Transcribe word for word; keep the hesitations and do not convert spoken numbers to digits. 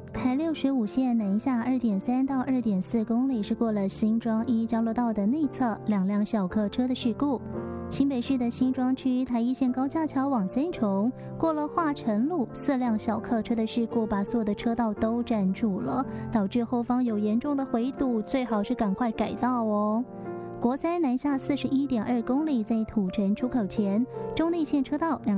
台六十五线南下 二点三 到 二点四 公里是过了新庄一交流道的内侧两辆小客车的事故。新北市的新庄区台一线高架桥往三重，过了化成路，四辆小客车的事故把所有的车道都占住了，导致后方有严重的回堵，最好是赶快改道哦。国三南下 四十一点二 公里，在土城出口前中内线车道两